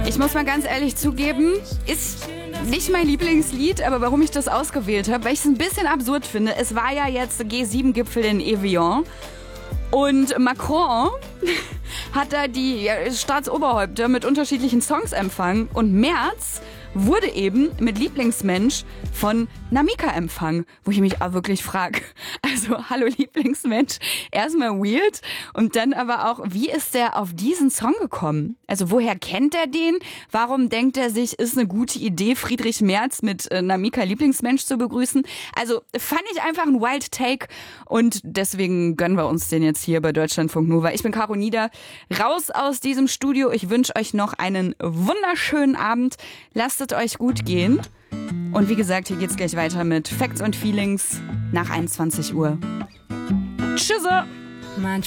Ich muss mal ganz ehrlich zugeben, ist nicht mein Lieblingslied, aber warum ich das ausgewählt habe, weil ich es ein bisschen absurd finde. Es war ja jetzt G7-Gipfel in Evian und Macron hat da die Staatsoberhäupter mit unterschiedlichen Songs empfangen und Merz wurde eben mit Lieblingsmensch von Namika empfangen, wo ich mich auch wirklich frage, also hallo Lieblingsmensch, erstmal weird und dann aber auch, wie ist der auf diesen Song gekommen? Also woher kennt er den? Warum denkt er sich, ist eine gute Idee, Friedrich Merz mit Namika Lieblingsmensch zu begrüßen? Also fand ich einfach ein wild Take und deswegen gönnen wir uns den jetzt hier bei Deutschlandfunk Nova. Ich bin Caro Nieder, raus aus diesem Studio. Ich wünsche euch noch einen wunderschönen Abend. Lasst es euch gut gehen. Und wie gesagt, hier geht's gleich weiter mit Facts und Feelings nach 21 Uhr. Tschüss! Manchmal